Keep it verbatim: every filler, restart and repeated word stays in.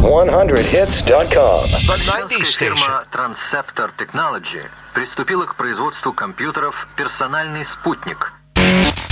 one hundred hits dot com. Фирма Transceptor Technology приступила к производству компьютеров «Персональный спутник».